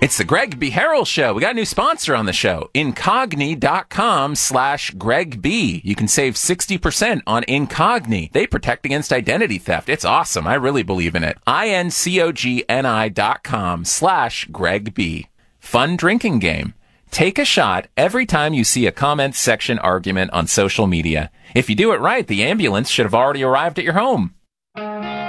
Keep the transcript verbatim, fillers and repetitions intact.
It's the Greg B. Harrell Show. We got a new sponsor on the show, Incogni.com slash Greg B. You can save sixty percent on Incogni. They protect against identity theft. It's awesome. I really believe in it. I-N-C-O-G-N-I dot com slash Greg B. Fun drinking game. Take a shot every time you see a comments section argument on social media. If you do it right, the ambulance should have already arrived at your home.